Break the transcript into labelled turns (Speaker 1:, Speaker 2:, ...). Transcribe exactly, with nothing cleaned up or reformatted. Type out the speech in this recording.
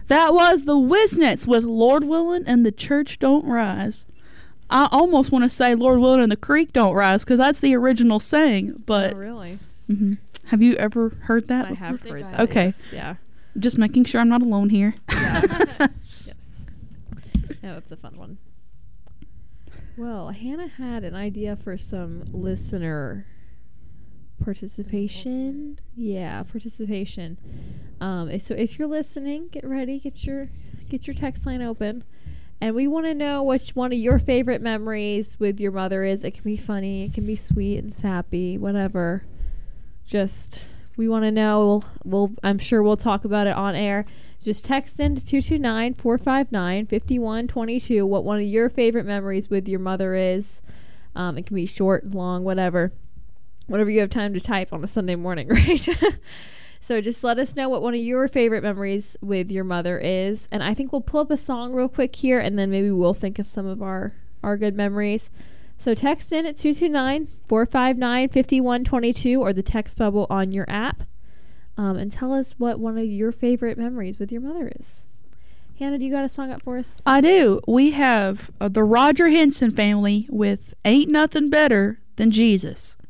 Speaker 1: That was the Wisnets with Lord Willin' and the Church Don't Rise. I almost want to say Lord Willin' and the Creek Don't Rise because that's the original saying. But
Speaker 2: oh, really?
Speaker 1: Mm-hmm. Have you ever heard that?
Speaker 2: I
Speaker 1: before?
Speaker 2: have heard that.
Speaker 1: Okay.
Speaker 2: Yes, yeah.
Speaker 1: Just making sure I'm not alone here.
Speaker 2: Yeah. Yes. Yeah, that's a fun one. Well, Hannah had an idea for some listener participation. Yeah, participation. Um, so if you're listening, get ready, get your get your text line open, and we want to know which one of your favorite memories with your mother is. It can be funny, it can be sweet and sappy, whatever. Just we want to know. We'll, we'll I'm sure we'll talk about it on air. Just text in to two two nine, four five nine, five one two two what one of your favorite memories with your mother is. Um, it can be short, long, whatever. Whatever you have time to type on a Sunday morning, right? So just let us know what one of your favorite memories with your mother is. And I think we'll pull up a song real quick here, and then maybe we'll think of some of our, our good memories. So text in at two two nine, four five nine, five one two two or the text bubble on your app. Um, and tell us what one of your favorite memories with your mother is. Hannah, do you got a song up for us?
Speaker 1: I do. We have uh, the Roger Henson family with Ain't Nothing Better Than Jesus.